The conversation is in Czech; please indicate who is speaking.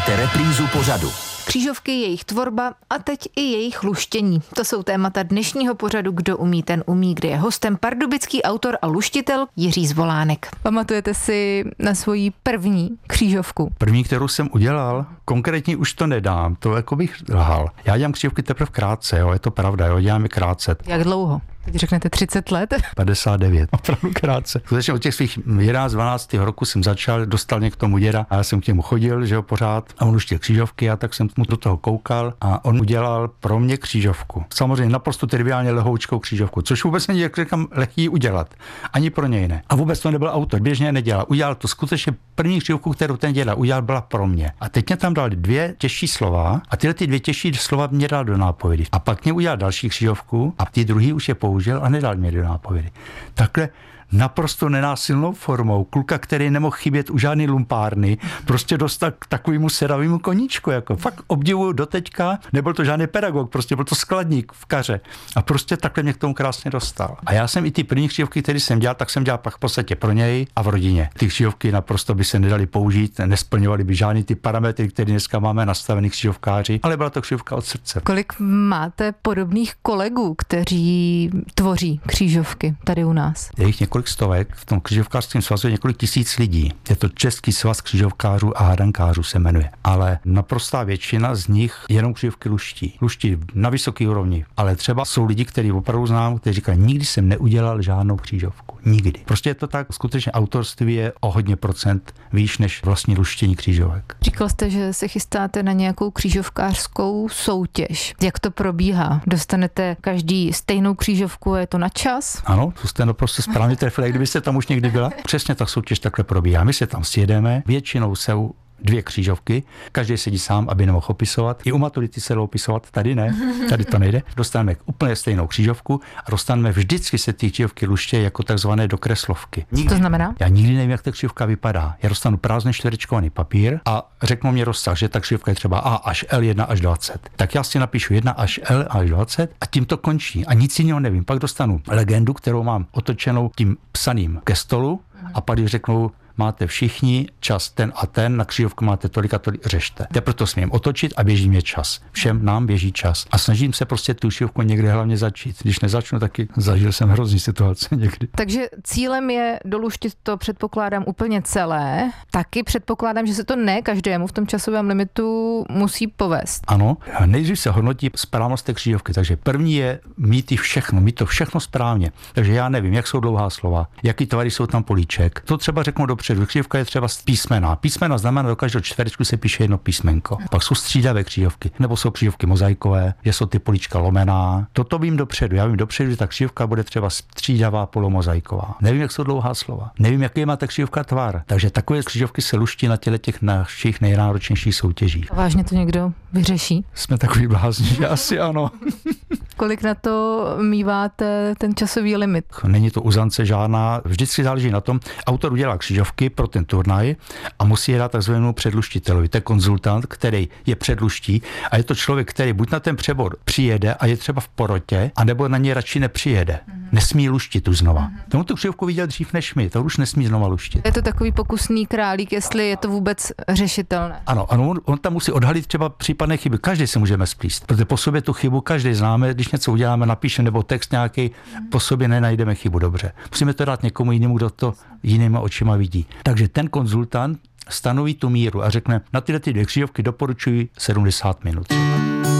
Speaker 1: Posloucháte reprízu pořadu.
Speaker 2: Křížovky, jejich tvorba a teď i jejich luštění. To jsou témata dnešního pořadu Kdo umí, ten umí, kde je hostem pardubický autor a luštitel Jiří Zvolánek. Pamatujete si na svoji první křížovku?
Speaker 3: První, kterou jsem udělal, konkrétně už to nedám, to jako bych lhal. Já dělám křížovky teprve krátce, jo, je to pravda, jo, dělám je krátce.
Speaker 2: Jak dlouho? Teď řeknete 30 let?
Speaker 3: 59, opravdu krátce. Skutečně od těch svých 11-12 roku jsem začal, dostal mě k tomu děda a já jsem k němu chodil, že jo, pořád a on už těch křížovky a tak jsem mu do toho koukal a on udělal pro mě křížovku. Samozřejmě naprosto triviálně lehoučkou křížovku, což vůbec není, jak říkám, lehký udělat. Ani pro něj ne. A vůbec to nebyl autor, běžně nedělal. Udělal to skutečně první křížovku, kterou ten děda udělal, byla pro mě. A teď mě tam dal 2 těžší slova a tyhle 2 těžší slova mě dal do nápovědy. A pak mě udělal další křížovku a ty druhý už je použil a nedal mě do nápovědy. Takhle naprosto nenásilnou formou kluka, který nemohl chybět u žádný lumpárny, prostě dostal k takovému sedavému koníčku. Jako. Fakt obdivuju doteďka, nebyl to žádný pedagog, prostě byl to skladník v kaře. A prostě takhle mě k tomu krásně dostal. A já jsem i ty první křížovky, které jsem dělal, tak jsem dělal pak v podstatě pro něj a v rodině. Ty křížovky naprosto by se nedali použít, nesplňovaly by žádný ty parametry, které dneska máme nastavený křížovkáři, ale byla to křížovka od srdce.
Speaker 2: Kolik máte podobných kolegů, kteří tvoří křížovky tady u nás?
Speaker 3: Je jich několik stovek, v tom křížovkářském svazu je několik tisíc lidí. Je to Český svaz křížovkářů a hádankářů se jmenuje. Ale naprostá většina z nich jenom křížovky luští. Luští na vysoké úrovni. Ale třeba jsou lidi, kteří opravdu znám, kteří říkají, nikdy jsem neudělal žádnou křížovku. Nikdy. Prostě je to tak, skutečně autorství je o hodně procent výš než vlastní luštění křížovek.
Speaker 2: Říkal jste, že se chystáte na nějakou křížovkářskou soutěž. Jak to probíhá? Dostanete každý stejnou křížovku, je to na čas?
Speaker 3: Ano, to jste naprosto správně trefili, kdybyste tam už někdy byla. Přesně tak soutěž takhle probíhá. My se tam sjedeme, většinou jsou 2 křížovky, každý sedí sám, aby nemohl opisovat. I u maturity se dá opisovat, tady ne, tady to nejde. Dostaneme úplně stejnou křížovku a dostaneme vždycky se ty křížovky luště jako takzvané dokreslovky.
Speaker 2: Co to znamená?
Speaker 3: Já nikdy nevím, jak ta křížovka vypadá. Já dostanu prázdný čtverečkovaný papír a řeknou mě rozsah, že ta křížovka je třeba A až L 1 až 20. Tak já si napíšu 1 až L až 20 a tím to končí a nic jiného nevím. Pak dostanu legendu, kterou mám otočenou tím psaným ke stolu a pak řeknou, máte všichni čas ten a ten, na křížovku máte tolik a tolik, řešte. Teprve to smím otočit a běží mě čas. Všem nám běží čas. A snažím se prostě tu křížovku někde hlavně začít. Když nezačnu, taky zažil jsem hrozný situace někdy.
Speaker 2: Takže cílem je doluštit to, předpokládám, úplně celé. Taky předpokládám, že se to ne každému v tom časovém limitu musí povést.
Speaker 3: Ano, nejdřív se hodnotí správnost té křížovky. Takže první je mít to všechno správně. Takže já nevím, jak jsou dlouhá slova, jaký tvary jsou tam políček. To třeba řeknu dopředu. Křížovka je třeba písmena. Písmena znamená, do každého čtverečku se píše jedno písmenko. Pak jsou střídavé křížovky, nebo jsou křížovky mozaikové, že jsou ty políčka lomená. Toto vím dopředu. Já vím dopředu, že ta křížovka bude třeba střídavá, polomozaiková. Nevím, jak jsou dlouhá slova. Nevím, jaký má ta křížovka tvar. Takže takové křížovky se luští na těch našich nejnáročnějších soutěžích.
Speaker 2: Vážně to někdo vyřeší?
Speaker 3: Jsme takový blázni, že asi ano.
Speaker 2: Kolik na to míváte ten časový limit?
Speaker 3: Není to uzance žádná, vždycky záleží na tom, autor udělá křížovky pro ten turnaj a musí je dát takzvanému předluštitelovi. To je konzultant, který je předluští a je to člověk, který buď na ten přebor přijede a je třeba v porotě, anebo na něj radši nepřijede. Nesmí luštit už znova. Tomu tu křížovku viděl dřív než my, to už nesmí znova luštit.
Speaker 2: Je to takový pokusný králík, jestli je to vůbec řešitelné.
Speaker 3: Ano, on tam musí odhalit třeba případné chyby. Každý se můžeme splíst, protože po sobě tu chybu každý známe, když něco uděláme, napíšeme nebo text nějaký, po sobě nenajdeme chybu dobře. Musíme to dát někomu jinému, kdo to jinýma očima vidí. Takže ten konzultant stanoví tu míru a řekne, na tyhle 2 křížovky doporučuji 70 minut.